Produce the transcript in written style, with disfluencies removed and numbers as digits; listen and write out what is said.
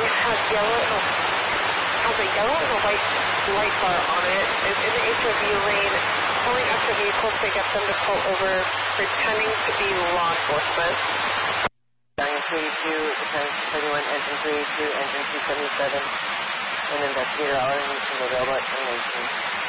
has a yellow and a white light bar on it. It's in the HOV lane, pulling after vehicles to get them to pull over, pretending to be law enforcement. Stallion 282, Defense 31, Engine 382, Engine 277, and Investigator Aller, who's available at 1019.